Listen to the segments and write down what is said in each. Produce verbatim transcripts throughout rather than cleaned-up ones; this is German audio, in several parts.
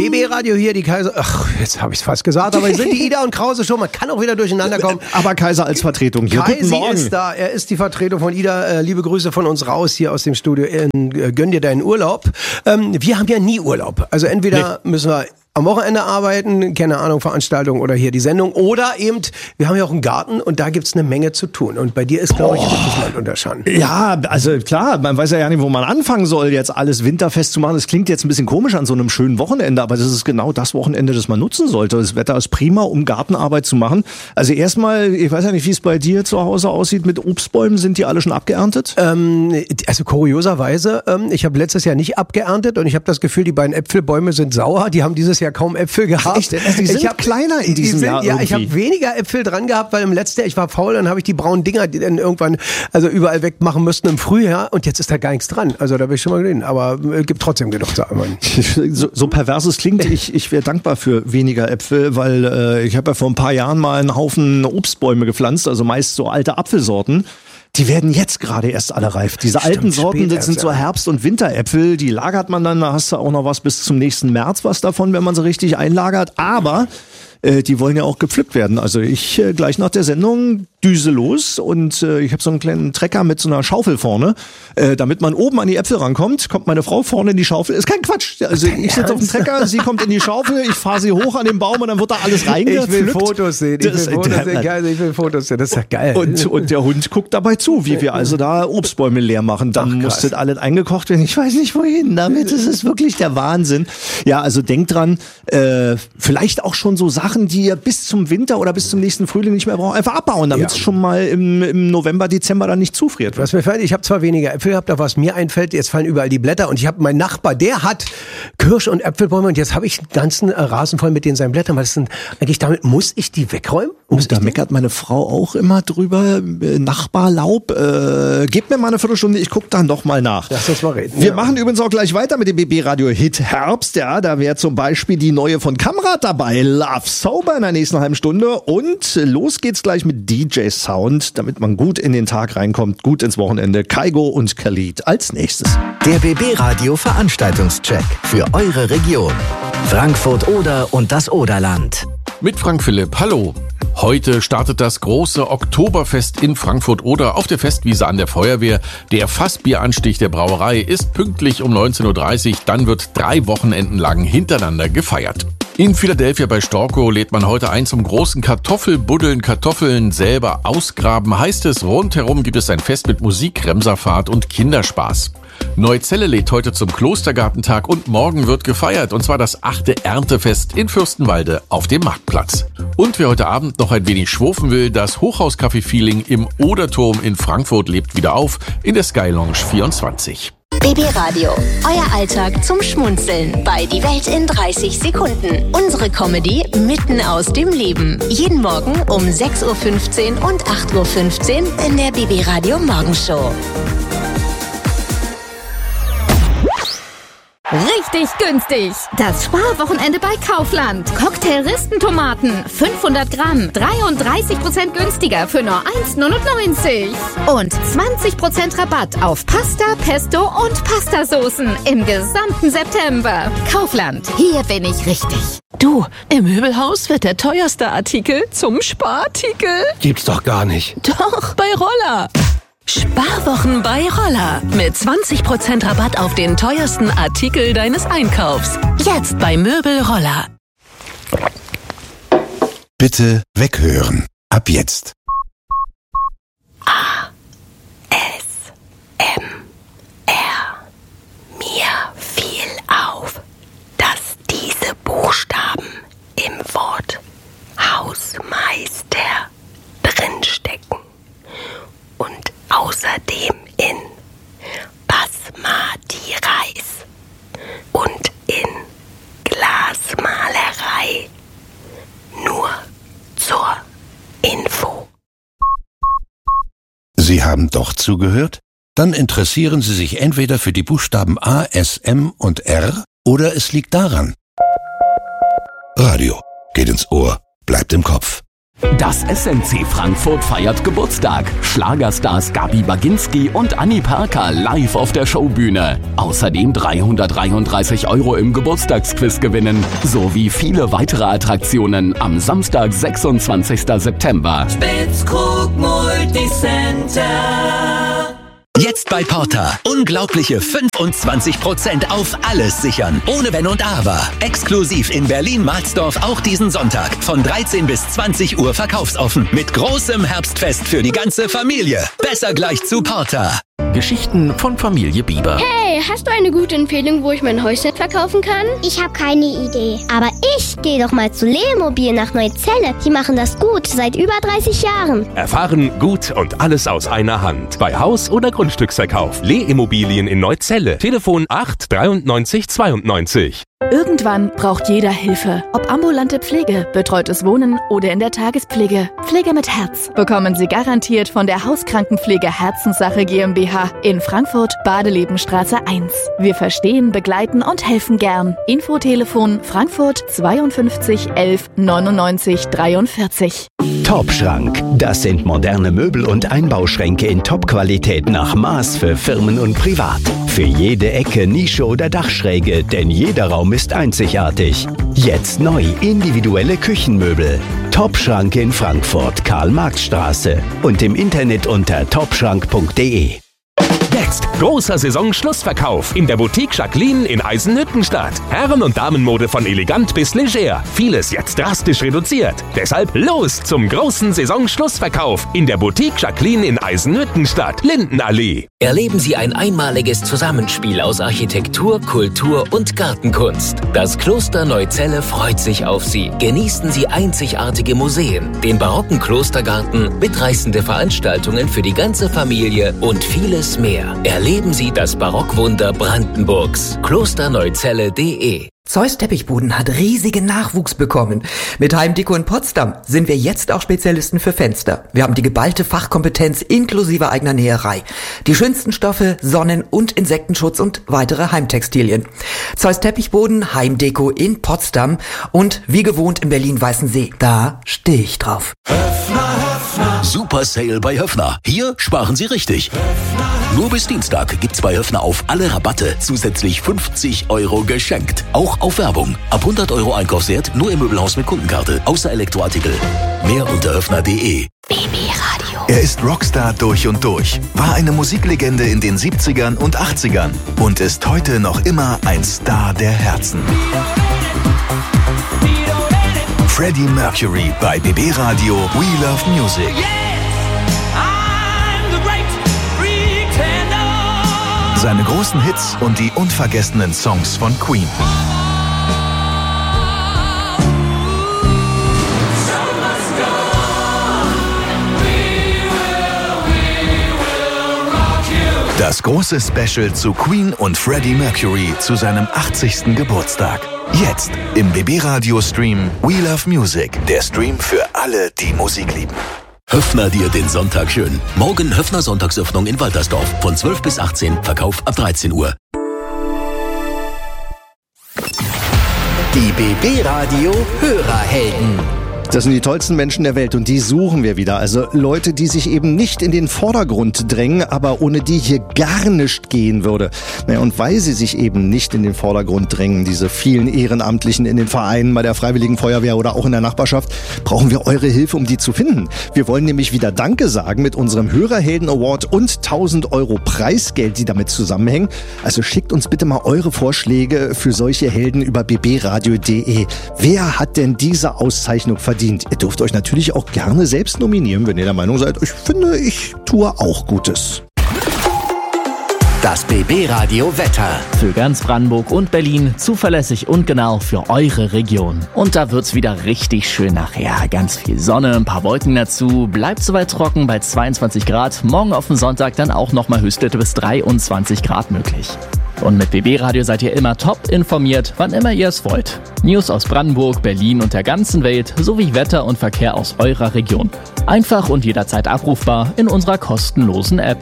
B B-Radio hier, die Kaiser... Ach, jetzt habe ich es fast gesagt, aber sind die Ida und Krause schon. Man kann auch wieder durcheinander kommen. Aber Kaiser als Vertretung hier. Kaisi Guten Morgen. ist da. Er ist die Vertretung von Ida. Äh, liebe Grüße von uns raus hier aus dem Studio. In, äh, gönn dir deinen Urlaub. Ähm, wir haben ja nie Urlaub. Also entweder nee. müssen wir am Wochenende arbeiten, keine Ahnung, Veranstaltung oder hier die Sendung. Oder eben, wir haben ja auch einen Garten und da gibt's eine Menge zu tun. Und bei dir ist, glaube ich, wirklich Land unter Schatten. Ja, also klar, man weiß ja gar nicht, wo man anfangen soll, jetzt alles winterfest zu machen. Das klingt jetzt ein bisschen komisch an so einem schönen Wochenende, aber das ist genau das Wochenende, das man nutzen sollte. Das Wetter ist prima, um Gartenarbeit zu machen. Also erstmal, ich weiß ja nicht, wie es bei dir zu Hause aussieht mit Obstbäumen. Sind die alle schon abgeerntet? Ähm, also kurioserweise, ähm, ich habe letztes Jahr nicht abgeerntet und ich habe das Gefühl, die beiden Äpfelbäume sind sauer. Die haben dieses ja kaum Äpfel gehabt. Echt? Die sind ich hab, kleiner in diesem sind, Jahr Ja, irgendwie. ich habe weniger Äpfel dran gehabt, weil im letzten Jahr, ich war faul, dann habe ich die braunen Dinger, die dann irgendwann also überall wegmachen müssten im Frühjahr und jetzt ist da gar nichts dran. Also da bin ich schon mal gesehen, aber es gibt trotzdem genug zu arbeiten. So, so pervers es klingt, ich, ich wäre dankbar für weniger Äpfel, weil äh, ich habe ja vor ein paar Jahren mal einen Haufen Obstbäume gepflanzt, also meist so alte Apfelsorten. Die werden jetzt gerade erst alle reif. Diese Stimmt, alten Sorten, das sind so ja. Herbst- und Winteräpfel, die lagert man dann, da hast du auch noch was bis zum nächsten März was davon, wenn man sie richtig einlagert. Aber äh, die wollen ja auch gepflückt werden. Also ich äh, gleich nach der Sendung düse los und äh, ich habe so einen kleinen Trecker mit so einer Schaufel vorne, äh, damit man oben an die Äpfel rankommt, kommt meine Frau vorne in die Schaufel. Ist kein Quatsch. Also ich sitze auf dem Trecker, sie kommt in die Schaufel, ich fahre sie hoch an den Baum und dann wird da alles reingepflückt. Ich will Fotos sehen. Ich will Das, Fotos der, sehen. Geil, ich will Fotos sehen. Das ist ja geil. Und, und der Hund guckt dabei zu, wie wir also da Obstbäume leer machen. Dann Ach, muss das alles eingekocht werden. Ich weiß nicht wohin damit. Das ist wirklich der Wahnsinn. Ja, also denkt dran, äh, vielleicht auch schon so Sachen, die ihr bis zum Winter oder bis zum nächsten Frühling nicht mehr braucht, einfach abbauen, damit es ja. schon mal im, im November, Dezember dann nicht zufriert. Was mir fällt, ich habe zwar weniger Äpfel gehabt, aber was mir einfällt, jetzt fallen überall die Blätter und ich habe meinen Nachbar, der hat Kirsch- und Äpfelbäume und jetzt habe ich einen ganzen Rasen voll mit denen seinen Blättern. Was sind eigentlich damit, muss ich die wegräumen? Muss da meckert meine Frau auch immer drüber, äh, Nachbarlaub. Äh, gebt mir mal eine Viertelstunde, ich gucke da noch mal nach. Lass uns mal reden. Wir ja. machen übrigens auch gleich weiter mit dem B B-Radio-Hit Herbst. Ja, da wäre zum Beispiel die neue von Kamrat dabei, Love Sober in der nächsten halben Stunde. Und los geht's gleich mit D J-Sound, damit man gut in den Tag reinkommt, gut ins Wochenende. Kaigo und Khalid als nächstes. Der B B-Radio-Veranstaltungscheck für eure Region. Frankfurt Oder und das Oderland. Mit Frank Philipp, hallo. Heute startet das große Oktoberfest in Frankfurt-Oder auf der Festwiese an der Feuerwehr. Der Fassbieranstich der Brauerei ist pünktlich um neunzehn Uhr dreißig. Dann wird drei Wochenenden lang hintereinander gefeiert. In Philadelphia bei Storkow lädt man heute ein zum großen Kartoffelbuddeln. Kartoffeln selber ausgraben heißt es. Rundherum gibt es ein Fest mit Musik, Remserfahrt und Kinderspaß. Neuzelle lädt heute zum Klostergartentag und morgen wird gefeiert, und zwar das achte Erntefest in Fürstenwalde auf dem Marktplatz. Und wer heute Abend noch ein wenig schwurfen will, das Hochhaus-Café-Feeling im Oderturm in Frankfurt lebt wieder auf in der Sky Lounge vierundzwanzig. B B-Radio, euer Alltag zum Schmunzeln bei Die Welt in dreißig Sekunden. Unsere Comedy mitten aus dem Leben. Jeden Morgen um sechs Uhr fünfzehn und acht Uhr fünfzehn in der B B-Radio Morgenshow. Richtig günstig. Das Sparwochenende bei Kaufland. Cocktail-Ristentomaten, fünfhundert Gramm, dreiunddreißig Prozent günstiger für nur eins Komma neunundneunzig. Und zwanzig Prozent Rabatt auf Pasta, Pesto und Pastasoßen im gesamten September. Kaufland, hier bin ich richtig. Du, im Möbelhaus wird der teuerste Artikel zum Sparartikel. Gibt's doch gar nicht. Doch, bei Roller. Sparwochen bei Roller. Mit zwanzig Prozent Rabatt auf den teuersten Artikel deines Einkaufs. Jetzt bei Möbel Roller. Bitte weghören. Ab jetzt. A. S. M. R. Mir fiel auf, dass diese Buchstaben im Wort Hausmeister drinstecken. Und außerdem in Basmati Reis und in Glasmalerei. Nur zur Info. Sie haben doch zugehört? Dann interessieren Sie sich entweder für die Buchstaben A, S, M und R oder es liegt daran. Radio geht ins Ohr, bleibt im Kopf. Das S M C Frankfurt feiert Geburtstag. Schlagerstars Gabi Baginski und Annie Parker live auf der Showbühne. Außerdem dreihundertdreiunddreißig Euro im Geburtstagsquiz gewinnen. Sowie viele weitere Attraktionen am Samstag, sechsundzwanzigsten September. Spitzkrug Multicenter. Jetzt bei Porter. Unglaubliche fünfundzwanzig Prozent auf alles sichern. Ohne Wenn und Aber. Exklusiv in Berlin-Marsdorf auch diesen Sonntag. Von dreizehn bis zwanzig Uhr verkaufsoffen. Mit großem Herbstfest für die ganze Familie. Besser gleich zu Porter. Geschichten von Familie Bieber. Hey, hast du eine gute Empfehlung, wo ich mein Häuschen verkaufen kann? Ich habe keine Idee. Aber ich gehe doch mal zu Lemobil nach Neuzelle. Die machen das gut, seit über dreißig Jahren. Erfahren, gut und alles aus einer Hand. Bei Haus- oder Grundstücksverkauf. Leh-Immobilien in Neuzelle. Telefon acht dreiundneunzig zweiundneunzig. Irgendwann braucht jeder Hilfe. Ob ambulante Pflege, betreutes Wohnen oder in der Tagespflege. Pflege mit Herz bekommen Sie garantiert von der Hauskrankenpflege Herzenssache GmbH in Frankfurt, Badelebenstraße eins. Wir verstehen, begleiten und helfen gern. Infotelefon Frankfurt zweiundfünfzig elf neunundneunzig dreiundvierzig. Top-Schrank. Das sind moderne Möbel- und Einbauschränke in Top-Qualität nach Maß für Firmen und Privat. Für jede Ecke, Nische oder Dachschräge, denn jeder Raum ist einzigartig. Jetzt neu individuelle Küchenmöbel. Top-Schrank in Frankfurt, Karl-Marx-Straße und im Internet unter topschrank punkt de. Jetzt großer Saisonschlussverkauf in der Boutique Jacqueline in Eisenhüttenstadt. Herren- und Damenmode von elegant bis leger. Vieles jetzt drastisch reduziert. Deshalb los zum großen Saisonschlussverkauf in der Boutique Jacqueline in Eisenhüttenstadt, Lindenallee. Erleben Sie ein einmaliges Zusammenspiel aus Architektur, Kultur und Gartenkunst. Das Kloster Neuzelle freut sich auf Sie. Genießen Sie einzigartige Museen, den barocken Klostergarten, mitreißende Veranstaltungen für die ganze Familie und vieles mehr. Erleben Sie das Barockwunder Brandenburgs. klosterneuzelle punkt de. Zeus Teppichbuden hat riesigen Nachwuchs bekommen. Mit Heimdeko in Potsdam sind wir jetzt auch Spezialisten für Fenster. Wir haben die geballte Fachkompetenz inklusive eigener Näherei. Die schönsten Stoffe, Sonnen- und Insektenschutz und weitere Heimtextilien. Zeus Teppichboden, Heimdeko in Potsdam und wie gewohnt in Berlin-Weißensee. Da stehe ich drauf. Super Sale bei Höffner. Hier sparen Sie richtig. Nur bis Dienstag gibt's bei Höffner auf alle Rabatte zusätzlich fünfzig Euro geschenkt. Auch auf Werbung. Ab hundert Euro Einkaufswert nur im Möbelhaus mit Kundenkarte. Außer Elektroartikel. Mehr unter höffner punkt de. B B Radio. Er ist Rockstar durch und durch, war eine Musiklegende in den siebzigern und achtzigern und ist heute noch immer ein Star der Herzen. Freddie Mercury bei B B Radio We Love Music. Seine großen Hits und die unvergessenen Songs von Queen. Das große Special zu Queen und Freddie Mercury zu seinem achtzigsten Geburtstag. Jetzt im B B Radio Stream We Love Music. Der Stream für alle, die Musik lieben. Höffner dir den Sonntag schön. Morgen Höffner Sonntagsöffnung in Waltersdorf. Von zwölf bis achtzehn, Verkauf ab dreizehn Uhr. Die B B Radio Hörerhelden. Das sind die tollsten Menschen der Welt und die suchen wir wieder. Also Leute, die sich eben nicht in den Vordergrund drängen, aber ohne die hier gar nichts gehen würde. Naja, und weil sie sich eben nicht in den Vordergrund drängen, diese vielen Ehrenamtlichen in den Vereinen, bei der Freiwilligen Feuerwehr oder auch in der Nachbarschaft, brauchen wir eure Hilfe, um die zu finden. Wir wollen nämlich wieder Danke sagen mit unserem Hörerhelden Award und tausend Euro Preisgeld, die damit zusammenhängen. Also schickt uns bitte mal eure Vorschläge für solche Helden über b b radio punkt de. Wer hat denn diese Auszeichnung verdient? Ihr dürft euch natürlich auch gerne selbst nominieren, wenn ihr der Meinung seid, ich finde, ich tue auch Gutes. Das B B Radio Wetter. Für ganz Brandenburg und Berlin zuverlässig und genau für eure Region. Und da wird's wieder richtig schön nachher. Ganz viel Sonne, ein paar Wolken dazu. Bleibt soweit trocken bei zweiundzwanzig Grad. Morgen auf dem Sonntag dann auch nochmal Höchstwerte bis dreiundzwanzig Grad möglich. Und mit B B Radio seid ihr immer top informiert, wann immer ihr es wollt. News aus Brandenburg, Berlin und der ganzen Welt sowie Wetter und Verkehr aus eurer Region. Einfach und jederzeit abrufbar in unserer kostenlosen App.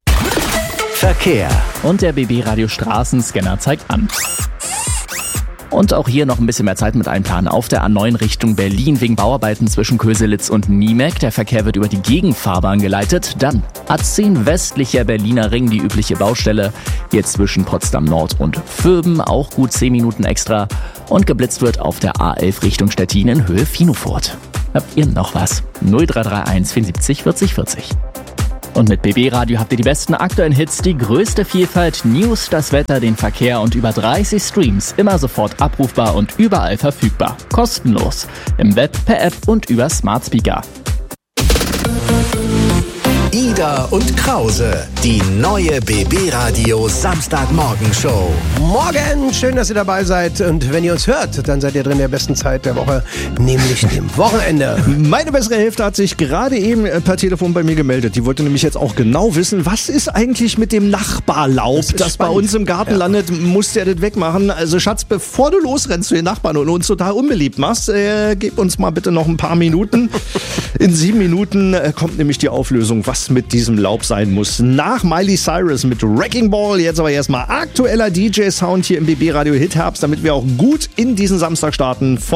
Verkehr. Und der B B Radio Straßenscanner zeigt an. Und auch hier noch ein bisschen mehr Zeit mit einplanen. Auf der A neun Richtung Berlin wegen Bauarbeiten zwischen Köselitz und Niemek. Der Verkehr wird über die Gegenfahrbahn geleitet. Dann A zehn westlicher Berliner Ring, die übliche Baustelle. Hier zwischen Potsdam Nord und Vöben, auch gut zehn Minuten extra. Und geblitzt wird auf der A elf Richtung Stettin in Höhe Finofurt. Habt ihr noch was? null drei drei eins vierundsiebzig vierzig vierzig. Und mit B B Radio habt ihr die besten aktuellen Hits, die größte Vielfalt, News, das Wetter, den Verkehr und über dreißig Streams. Immer sofort abrufbar und überall verfügbar. Kostenlos. Im Web, per App und über Smart Speaker. Ida und Krause, die neue B B Radio Samstagmorgenshow. Morgen, schön, dass ihr dabei seid. Und wenn ihr uns hört, dann seid ihr drin in der besten Zeit der Woche, nämlich dem Wochenende. Meine bessere Hälfte hat sich gerade eben per Telefon bei mir gemeldet. Die wollte nämlich jetzt auch genau wissen, was ist eigentlich mit dem Nachbarlaub, das, das bei uns im Garten ja. landet. Musst du ja das wegmachen. Also Schatz, bevor du losrennst zu den Nachbarn und uns total unbeliebt machst, äh, gib uns mal bitte noch ein paar Minuten. In sieben Minuten äh, kommt nämlich die Auflösung, was mit diesem Laub sein muss. Nach Miley Cyrus mit Wrecking Ball, jetzt aber erstmal aktueller D J-Sound hier im B B Radio Hit Herbst, damit wir auch gut in diesen Samstag starten. Von